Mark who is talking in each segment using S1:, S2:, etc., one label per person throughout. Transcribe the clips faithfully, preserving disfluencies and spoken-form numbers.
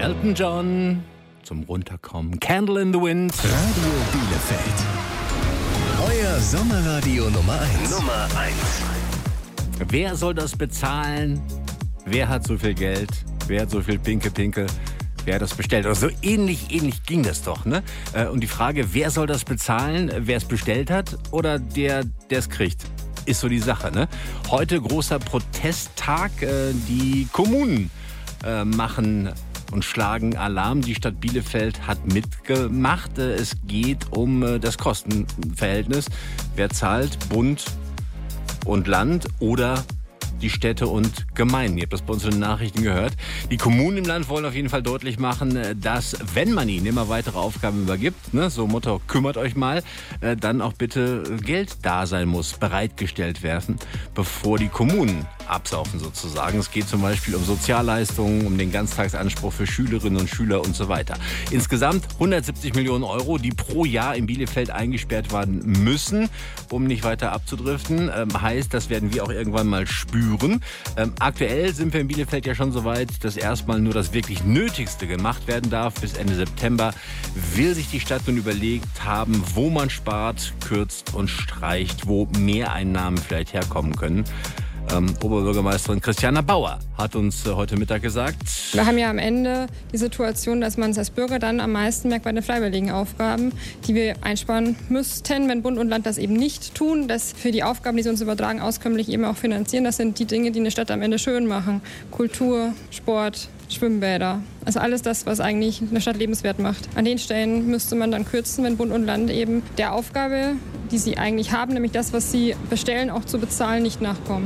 S1: Elton John zum Runterkommen. Candle in the Wind.
S2: Radio Bielefeld. Euer Sommerradio Nummer eins. Nummer eins.
S1: Wer soll das bezahlen? Wer hat so viel Geld? Wer hat so viel Pinke Pinke? Wer hat das bestellt? Oder so ähnlich, ähnlich ging das doch, ne? Und die Frage, wer soll das bezahlen? Wer es bestellt hat oder der, der es kriegt? Ist so die Sache, ne? Heute großer Protesttag. Die Kommunen machen und schlagen Alarm. Die Stadt Bielefeld hat mitgemacht. Es geht um das Kostenverhältnis. Wer zahlt? Bund und Land oder die Städte und Gemeinden. Ihr habt das bei uns in den Nachrichten gehört. Die Kommunen im Land wollen auf jeden Fall deutlich machen, dass, wenn man ihnen immer weitere Aufgaben übergibt, ne, so Motto, kümmert euch mal, dann auch bitte Geld da sein muss, bereitgestellt werden, bevor die Kommunen absaufen sozusagen. Es geht zum Beispiel um Sozialleistungen, um den Ganztagsanspruch für Schülerinnen und Schüler und so weiter. Insgesamt hundertsiebzig Millionen Euro, die pro Jahr in Bielefeld eingesperrt werden müssen, um nicht weiter abzudriften. Ähm, heißt, das werden wir auch irgendwann mal spüren. Ähm, aktuell sind wir in Bielefeld ja schon so weit, dass erstmal nur das wirklich Nötigste gemacht werden darf. Bis Ende September will sich die Stadt nun überlegt haben, wo man spart, kürzt und streicht, wo Mehreinnahmen vielleicht herkommen können. Ähm, Oberbürgermeisterin Christiana Bauer hat uns äh, heute Mittag gesagt:
S3: Wir haben ja am Ende die Situation, dass man es als Bürger dann am meisten merkt bei den freiwilligen Aufgaben, die wir einsparen müssten, wenn Bund und Land das eben nicht tun. Das für die Aufgaben, die sie uns übertragen, auskömmlich eben auch finanzieren. Das sind die Dinge, die eine Stadt am Ende schön machen. Kultur, Sport, Schwimmbäder. Also alles das, was eigentlich eine Stadt lebenswert macht. An den Stellen müsste man dann kürzen, wenn Bund und Land eben der Aufgabe, die sie eigentlich haben, nämlich das, was sie bestellen, auch zu bezahlen, nicht nachkommen.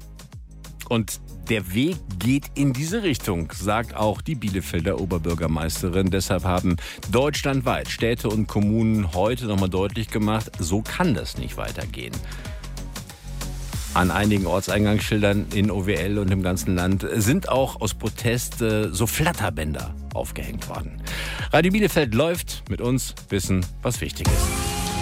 S1: Und der Weg geht in diese Richtung, sagt auch die Bielefelder Oberbürgermeisterin. Deshalb haben deutschlandweit Städte und Kommunen heute nochmal deutlich gemacht, so kann das nicht weitergehen. An einigen Ortseingangsschildern in O W L und im ganzen Land sind auch aus Protest äh, so Flatterbänder aufgehängt worden. Radio Bielefeld läuft mit uns, wissen, was wichtig ist.